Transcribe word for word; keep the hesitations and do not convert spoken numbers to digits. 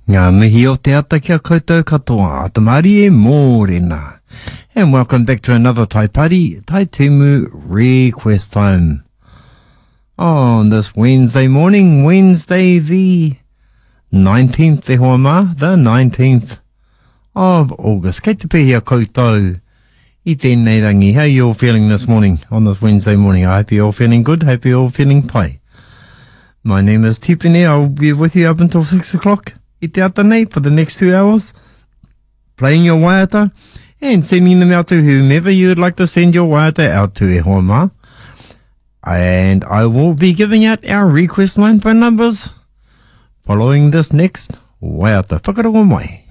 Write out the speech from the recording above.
Ngā mihi o te ata kia koutou katoa, atamari e mōrena. And welcome back to another Tai Party, Tai Tumu Request Time. On this Wednesday morning, Wednesday the nineteenth, e hoa mā, the nineteenth of August. Kei te pēhia koutou I tēnei rangi. How are you all feeling this morning, on this Wednesday morning? I hope you're all feeling good, hope you're all feeling pai. My name is Tipene. I'll be with you up until six o'clock. I te ata nei for the next two hours, playing your waiata and sending them out to whomever you would like to send your waiata out to, e hoa mā. And I will be giving out our request line phone numbers following this next waiata. Whakarongo mai.